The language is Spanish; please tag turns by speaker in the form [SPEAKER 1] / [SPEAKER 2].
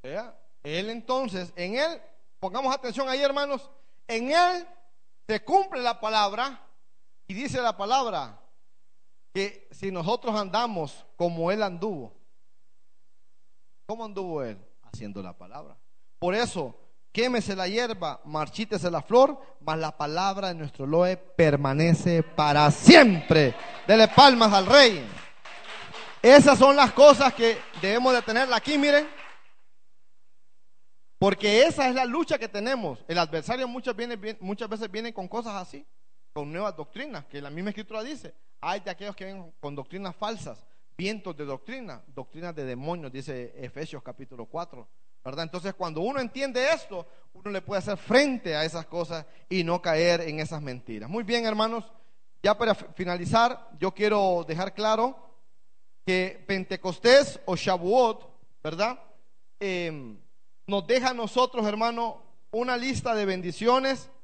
[SPEAKER 1] ¿Ya? Él entonces, en Él, pongamos atención ahí, hermanos, en Él se cumple la palabra y dice la palabra que si nosotros andamos como Él anduvo, ¿cómo anduvo Él? Haciendo la palabra. Por eso, quémese la hierba, marchítese la flor, mas la palabra de nuestro Elohe permanece para siempre. Dele palmas al Rey. Esas son las cosas que debemos de tenerla aquí, miren. Porque esa es la lucha que tenemos. El adversario muchas veces viene con cosas así, con nuevas doctrinas, que la misma Escritura dice. Hay de aquellos que vienen con doctrinas falsas, vientos de doctrina, doctrinas de demonios, dice Efesios capítulo 4, ¿verdad? Entonces, cuando uno entiende esto, uno le puede hacer frente a esas cosas y no caer en esas mentiras. Muy bien, hermanos, ya para finalizar, yo quiero dejar claro que Pentecostés o Shavuot, ¿verdad? Nos deja a nosotros, hermano, una lista de bendiciones